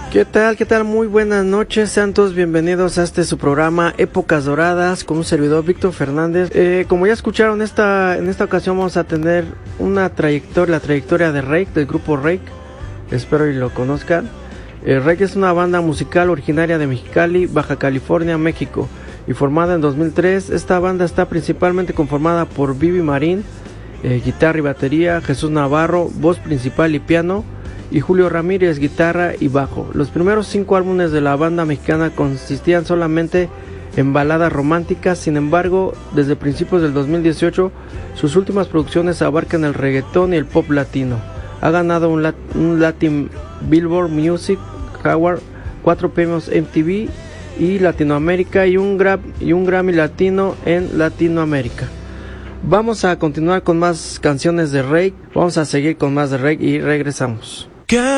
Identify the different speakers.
Speaker 1: ¿Qué tal? ¿Qué tal? Muy buenas noches, sean todos bienvenidos a su programa Épocas Doradas con un servidor Víctor Fernández. Como ya escucharon, en esta ocasión vamos a tener la trayectoria de Rake, del grupo Rake. Espero y lo conozcan. Rake es una banda musical originaria de Mexicali, Baja California, México, y formada en 2003. Esta banda está principalmente conformada por Vivi Marín, guitarra y batería, Jesús Navarro, voz principal y piano, y Julio Ramírez, guitarra y bajo. Los primeros 5 álbumes de la banda mexicana consistían solamente en baladas románticas. Sin embargo, desde principios del 2018, sus últimas producciones abarcan el reggaetón y el pop latino. Ha ganado un Latin Billboard Music Award, 4 premios MTV y Latinoamérica y un Grammy Latino en Latinoamérica. Vamos a continuar con más canciones de Rake. Vamos a seguir con más de Rake y regresamos.